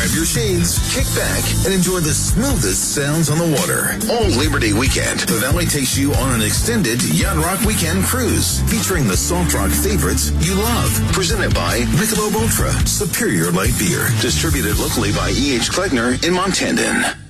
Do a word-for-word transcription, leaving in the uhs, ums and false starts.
Grab your shades, kick back, and enjoy the smoothest sounds on the water. All Labor Day weekend, the Valley takes you on an extended Yacht Rock weekend cruise featuring the soft rock favorites you love. Presented by Michelob Ultra, superior light beer. Distributed locally by E H. Klegner in Montandon.